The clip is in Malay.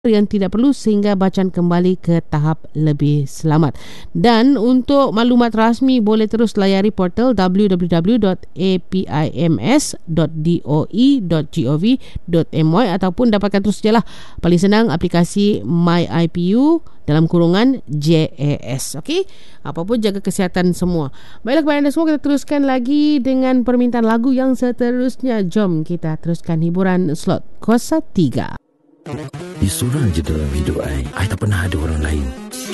yang tidak perlu sehingga bacaan kembali ke tahap lebih selamat. Dan untuk maklumat rasmi boleh terus layari portal www.apims.doe.gov.my ataupun dapatkan terus je lah paling senang aplikasi MyIPU dalam kurungan JAS. Okey, apapun jaga kesihatan semua. Baiklah kepada anda semua, kita teruskan lagi dengan permintaan lagu yang seterusnya. Jom kita teruskan hiburan slot Kosa 3. Dia seorang je dalam hidup I tak pernah ada orang lain.